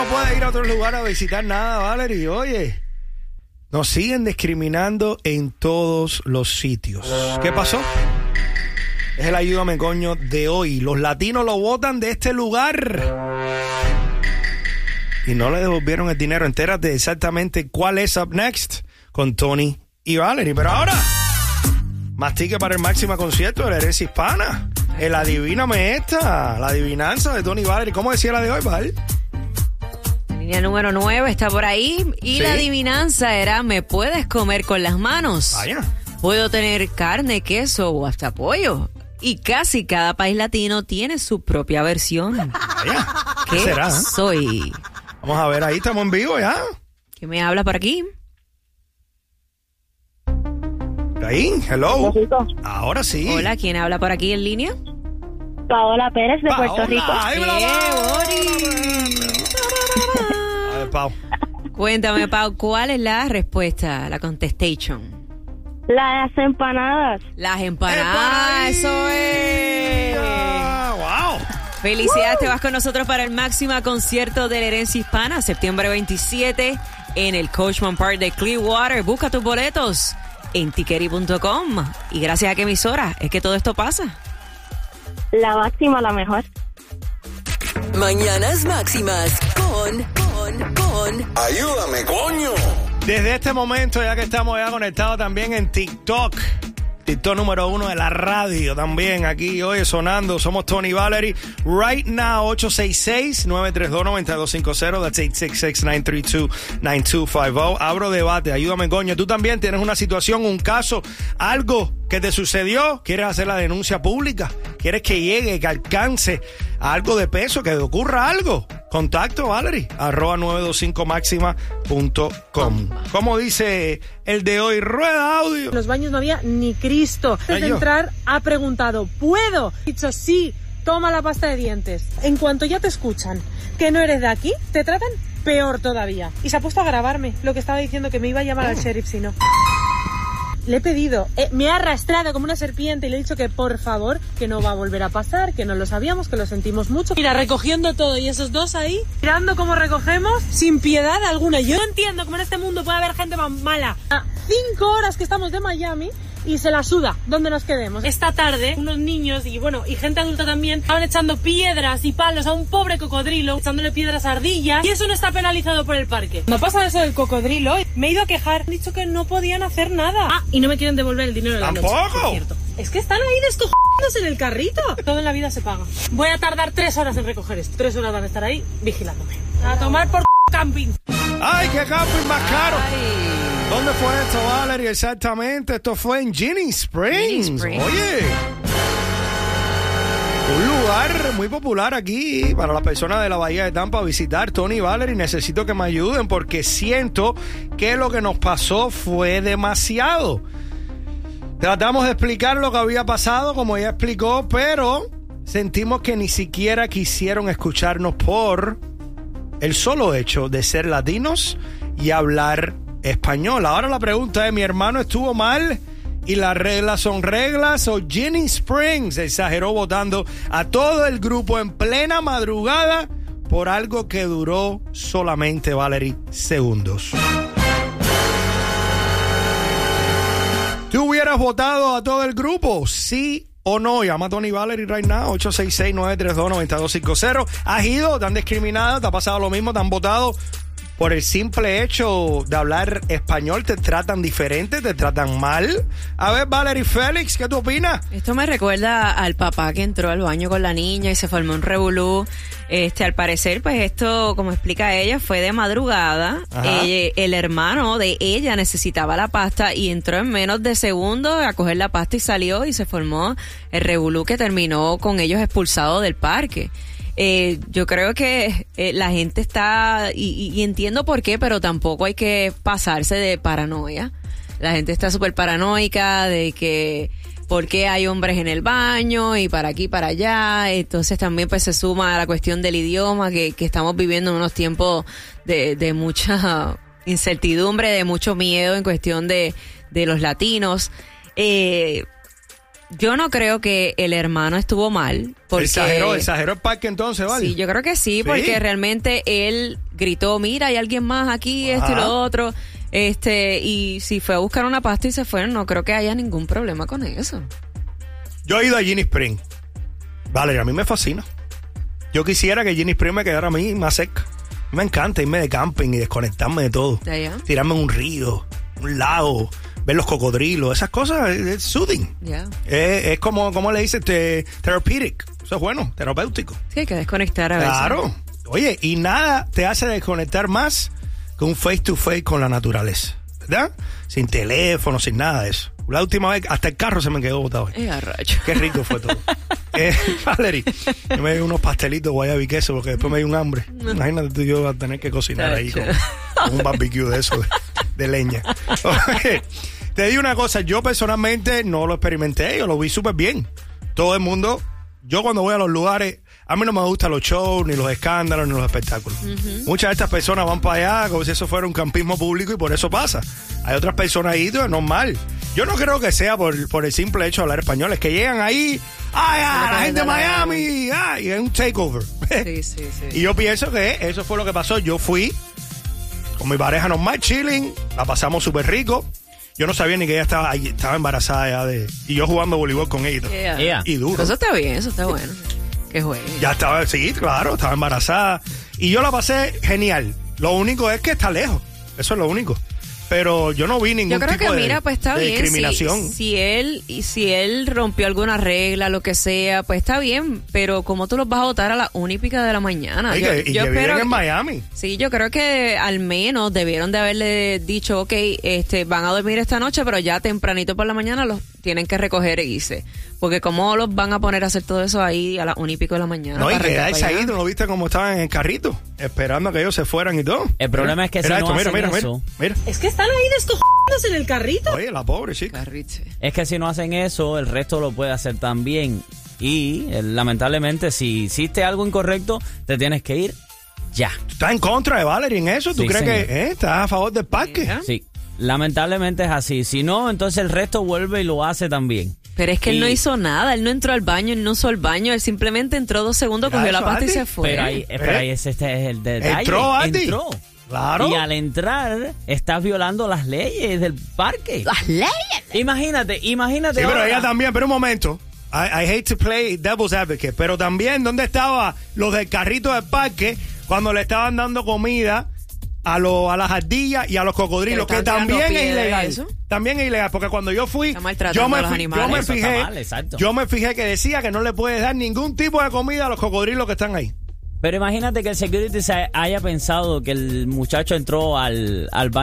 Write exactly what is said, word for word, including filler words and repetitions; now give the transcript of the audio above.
no puede ir a otro lugar a visitar nada, Valerie. Oye, nos siguen discriminando en todos los sitios. ¿Qué pasó? Es el Ayúdame Coño de hoy. Los latinos lo botan de este lugar y no le devolvieron el dinero. Entérate exactamente cuál es Up Next con Tony y Valerie. Pero ahora, más ticket para el máximo concierto de la herencia hispana. El adivíname esta, la adivinanza de Tony y Valerie. ¿Cómo decía la de hoy, Val? Línea número nueve está por ahí. Y ¿sí? La adivinanza era: ¿me puedes comer con las manos? Vaya. Puedo tener carne, queso o hasta pollo. Y casi cada país latino tiene su propia versión. Vaya. ¿Qué, ¿Qué será? soy? Vamos a ver, ahí estamos en vivo ya. ¿Qué me habla por aquí? Ahí, hello. Ahora sí. Hola, ¿quién habla por aquí en línea? Paola Pérez de Paola, Puerto Rico. Ahí me la ¡Eh, va. Bori! A ver, Pau. Cuéntame, Pau, ¿cuál es la respuesta, la contestation? Las empanadas. Las empanadas, eso es. ¡Wow! Felicidades, te vas con nosotros para el máximo concierto de la herencia hispana, septiembre veintisiete, en el Coachman Park de Clearwater. Busca tus boletos en tiqueri punto com. Y gracias a qué emisora es que todo esto pasa. La máxima, la mejor. Mañanas máximas con, con, con... Ayúdame, coño. Desde este momento, ya que estamos ya conectados también en TikTok. TikTok número uno de la radio también aquí hoy sonando. Somos Tony y Valerie. Right now, ocho seis seis, nueve tres dos, nueve dos cinco cero. That's eight six six, nine three two, nine two five zero. Abro debate. Ayúdame, coño. Tú también tienes una situación, un caso, algo que te sucedió. ¿Quieres hacer la denuncia pública? ¿Quieres que llegue, que alcance a algo de peso, que ocurra algo? Contacto, Valerie, arroba nueve dos cinco máxima punto com. Como dice el de hoy, rueda audio. En los baños no había ni Cristo. Antes de entrar ha preguntado, ¿puedo? He dicho, sí, toma la pasta de dientes. En cuanto ya te escuchan que no eres de aquí, te tratan peor todavía. Y se ha puesto a grabarme lo que estaba diciendo, que me iba a llamar al sheriff si no. Le he pedido, eh, me ha arrastrado como una serpiente y le he dicho que por favor, que no va a volver a pasar, que no lo sabíamos, que lo sentimos mucho. Mira, recogiendo todo y esos dos ahí, mirando cómo recogemos sin piedad alguna. Yo no entiendo cómo en este mundo puede haber gente más mala. A cinco horas que estamos de Miami y se la suda donde nos quedemos. Esta tarde, unos niños y bueno, y gente adulta también, estaban echando piedras y palos a un pobre cocodrilo, echándole piedras a ardillas, y eso no está penalizado por el parque. No pasa eso del cocodrilo. Me he ido a quejar, han dicho que no podían hacer nada. Ah, y no me quieren devolver el dinero de la noche. ¡Tampoco! Es cierto. Es que están ahí descojonándose en el carrito. Todo en la vida se paga. Voy a tardar tres horas en recoger esto. Tres horas van a estar ahí vigilándome. A tomar por camping. ¡Ay, qué camping más caro! Ay. ¿Dónde fue esto, Valerie? Exactamente, esto fue en Ginny Springs. Ginny Springs. Oye, un lugar muy popular aquí para las personas de la Bahía de Tampa visitar. Tony y Valerie, necesito que me ayuden porque siento que lo que nos pasó fue demasiado. Tratamos de explicar lo que había pasado, como ella explicó, pero sentimos que ni siquiera quisieron escucharnos por el solo hecho de ser latinos y hablar español. Ahora la pregunta es, ¿mi hermano estuvo mal y las reglas son reglas o Ginny Springs exageró votando a todo el grupo en plena madrugada por algo que duró solamente, Valerie, segundos? ¿Tú hubieras votado a todo el grupo? ¿Sí o no? Llama a Tony y Valerie right now, ocho seis seis, nueve tres dos, nueve dos cinco cero. ¿Has ido? ¿Te han discriminado? ¿Te ha pasado lo mismo? ¿Te han votado por el simple hecho de hablar español? ¿Te tratan diferente? ¿Te tratan mal? A ver, Valerie Félix, ¿qué tú opinas? Esto me recuerda al papá que entró al baño con la niña y se formó un revolú. Este, al parecer, pues esto, como explica ella, fue de madrugada. Ella, el hermano de ella necesitaba la pasta y entró en menos de segundos a coger la pasta y salió y se formó el revolú que terminó con ellos expulsados del parque. Eh, yo creo que eh, la gente está, y, y entiendo por qué, pero tampoco hay que pasarse de paranoia. La gente está súper paranoica de que por qué hay hombres en el baño y para aquí, para allá. Entonces también pues se suma a la cuestión del idioma, que, que estamos viviendo en unos tiempos de, de mucha incertidumbre, de mucho miedo en cuestión de, de los latinos. Eh, Yo no creo que el hermano estuvo mal. Porque, exageró, exageró el parque entonces, ¿vale? Sí, yo creo que sí, ¿Sí? porque realmente él gritó, mira, hay alguien más aquí, esto y lo otro. Este, y si fue a buscar una pasta y se fue, no creo que haya ningún problema con eso. Yo he ido a Ginny Spring. Vale, a mí me fascina. Yo quisiera que Ginny Spring me quedara a mí más cerca. Me encanta irme de camping y desconectarme de todo. ¿De allá? Tirarme en un río, un lago, ver los cocodrilos, esas cosas, es soothing. Yeah. Es, es como, como le dice, te, therapeutic. Eso es bueno, terapéutico. Sí, hay que desconectar a veces. Claro. Oye, y nada te hace desconectar más que un face to face con la naturaleza, ¿verdad? Sin teléfono, sin nada de eso. La última vez, hasta el carro se me quedó botado. Eh, a rayo. Qué rico fue todo. eh, Valerie, yo me di unos pastelitos guayaba y queso porque después me dio un hambre. Imagínate tú y yo a tener que cocinar ahí con, con un barbecue de eso, de, de leña. Oye, te digo una cosa, yo personalmente no lo experimenté, yo lo vi súper bien. Todo el mundo, yo cuando voy a los lugares, a mí no me gustan los shows, ni los escándalos, ni los espectáculos. Uh-huh. Muchas de estas personas van para allá como si eso fuera un campismo público y por eso pasa. Hay otras personas ahí, es normal. Yo no creo que sea por, por el simple hecho de hablar español, es que llegan ahí, ¡ay, ah, la gente de Miami! Ah, y es un takeover. Sí, sí, sí. Y yo pienso que eso fue lo que pasó. Yo fui con mi pareja normal, chilling, la pasamos súper rico. Yo no sabía ni que ella estaba, estaba embarazada ya de... Y yo jugando voleibol con ella. Yeah. Yeah. Y duro. Pero eso está bien, eso está bueno. Que juegue. Ya estaba, sí, claro, estaba embarazada. Y yo la pasé genial. Lo único es que está lejos. Eso es lo único. Pero yo no vi ningún yo creo tipo que, de, mira, pues está de bien. discriminación. Si, si él y si él rompió alguna regla, lo que sea, pues está bien. Pero ¿cómo tú los vas a votar a la una y pica de la mañana? Y yo, que, y yo que espero viven en Miami. Sí, yo creo que al menos debieron de haberle dicho, ok, este, van a dormir esta noche, pero ya tempranito por la mañana los tienen que recoger e irse. Porque ¿cómo los van a poner a hacer todo eso ahí a las una y pico de la mañana? No, y quedarse ahí, ¿tú no viste cómo estaban en el carrito? Esperando a que ellos se fueran y todo. El problema mira, es que si mira no esto, hacen mira, mira, eso... Mira, Es que están ahí descojonándose en el carrito. Oye, la pobre chica. Carriche. Es que si no hacen eso, el resto lo puede hacer también. Y eh, lamentablemente, si hiciste algo incorrecto, te tienes que ir ya. ¿Tú estás en contra de Valerie en eso? ¿Tú Sí, crees señor. que eh, estás a favor del parque? Mira. Sí, lamentablemente es así. Si no, entonces el resto vuelve y lo hace también. Pero es que Y- él no hizo nada, él no entró al baño, él no usó el baño, él simplemente entró dos segundos, Mira cogió la eso, pasta y Andy. se fue. Pero ahí, ¿Eh? pero ahí ese este es el detalle. Entró, Andy. Entró. Claro. Y al entrar, estás violando las leyes del parque. Las leyes. Imagínate, imagínate. Sí, pero ahora. ella también, pero un momento. I, I hate to play devil's advocate, pero también, ¿dónde estaban los del carrito del parque cuando le estaban dando comida a, lo, a las ardillas y a los cocodrilos? Que le Que estaban también tirando es piedra, ilegal. eso. También es ilegal, porque cuando yo fui, Está maltratando yo me, a los fi- animales. yo me Eso está fijé, mal, exacto. yo me fijé que decía que no le puedes dar ningún tipo de comida a los cocodrilos que están ahí. Pero imagínate que el security se haya pensado que el muchacho entró al, al baño